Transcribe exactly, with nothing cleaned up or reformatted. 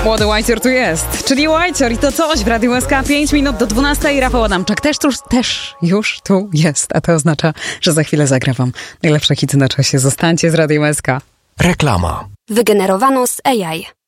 Młody Whitey tu jest, czyli Whitey i to coś w Radiu S K. pięć minut do dwunastej. Rafał Adamczak też, tuż, też już tu jest, a to oznacza, że za chwilę zagram najlepsze hity na czasie. Zostańcie z Radiem S K. Reklama. Wygenerowano z A I.